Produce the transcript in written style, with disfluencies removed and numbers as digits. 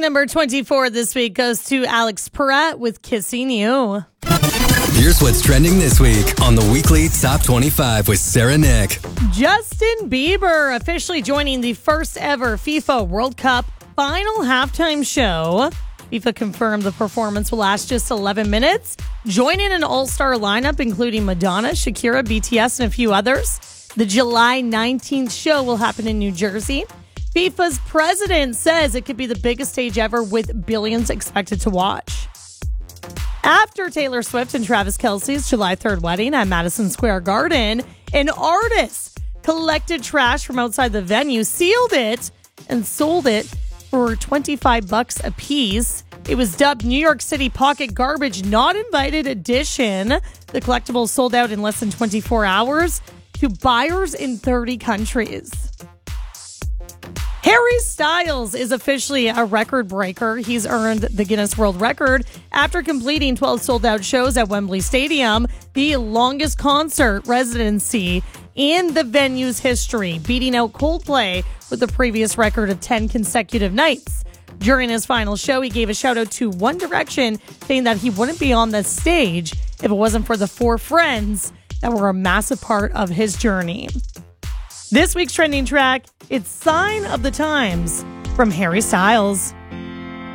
number 24 this week goes to Alex Perret with Kissing You. Here's what's trending this week on the weekly Top 25 with Sarah Nick. Justin Bieber officially joining the first ever FIFA World Cup final halftime show. FIFA confirmed the performance will last just 11 minutes, joining an all-star lineup including Madonna, Shakira, BTS, and a few others. The July 19th show will happen in New Jersey. FIFA's president says it could be the biggest stage ever with billions expected to watch. After Taylor Swift and Travis Kelce's July 3rd wedding at Madison Square Garden, an artist collected trash from outside the venue, sealed it, and sold it for $25 a piece. It was dubbed New York City Pocket Garbage Not Invited Edition. The collectible sold out in less than 24 hours to buyers in 30 countries. Harry Styles is officially a record breaker. He's earned the Guinness World Record after completing 12 sold-out shows at Wembley Stadium, the longest concert residency in the venue's history, beating out Coldplay with the previous record of 10 consecutive nights. During his final show, he gave a shout-out to One Direction, saying that he wouldn't be on the stage if it wasn't for the four friends that were a massive part of his journey. This week's trending track, it's Sign of the Times from Harry Styles.